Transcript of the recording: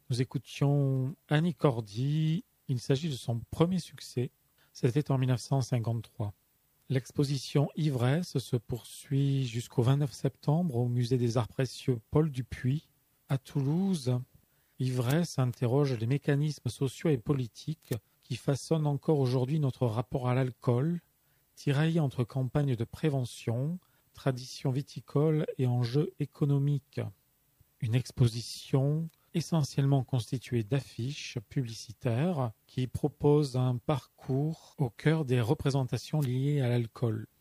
Nous écoutions Annie Cordy. Il s'agit de son premier succès. C'était en 1953. L'exposition Ivresse se poursuit jusqu'au 29 septembre au Musée des Arts Précieux Paul Dupuy. À Toulouse, Ivresse interroge les mécanismes sociaux et politiques qui façonnent encore aujourd'hui notre rapport à l'alcool, tiraillé entre campagnes de prévention, traditions viticoles et enjeux économiques. Une exposition essentiellement constituée d'affiches publicitaires qui proposent un parcours au cœur des représentations liées à l'alcool.